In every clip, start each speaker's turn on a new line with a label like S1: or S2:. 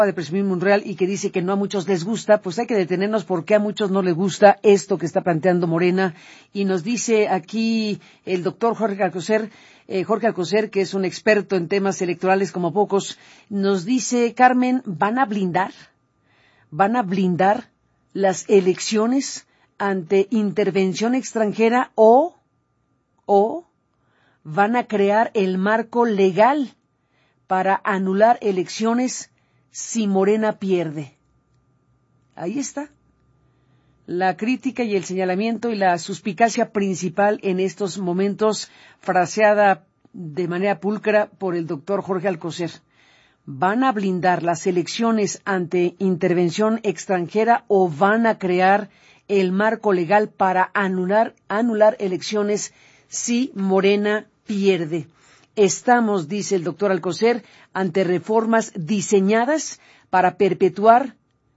S1: de presumir Monreal y que dice que no a muchos les gusta, pues hay que detenernos porque a muchos no les gusta esto que está planteando Morena. Y nos dice aquí el doctor Jorge Alcocer, que es un experto en temas electorales como pocos, nos dice, Carmen, ¿van a blindar las elecciones ante intervención extranjera o van a crear el marco legal para anular elecciones si Morena pierde? Ahí está la crítica y el señalamiento y la suspicacia principal en estos momentos, fraseada de manera pulcra por el doctor Jorge Alcocer. ¿Van a blindar las elecciones ante intervención extranjera o van a crear el marco legal para anular elecciones si Morena pierde? Estamos, dice el doctor Alcocer, ante reformas diseñadas para perpetuar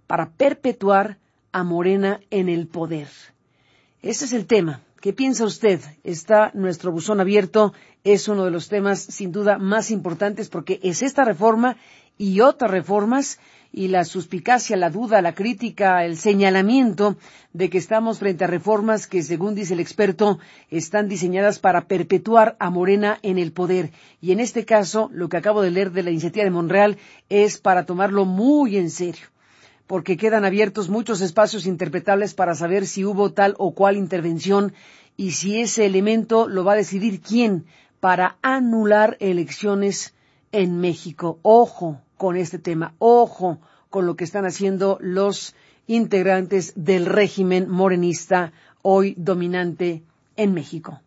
S1: a Morena en el poder. Ese es el tema. ¿Qué piensa usted? Está nuestro buzón abierto. Es uno de los temas, sin duda, más importantes porque es esta reforma y otras reformas y la suspicacia, la duda, la crítica, el señalamiento de que estamos frente a reformas que, según dice el experto, están diseñadas para perpetuar a Morena en el poder. Y en este caso, lo que acabo de leer de la iniciativa de Monreal es para tomarlo muy en serio, porque quedan abiertos muchos espacios interpretables para saber si hubo tal o cual intervención y si ese elemento lo va a decidir quién para anular elecciones en México. Ojo con este tema, ojo con lo que están haciendo los integrantes del régimen morenista hoy dominante en México.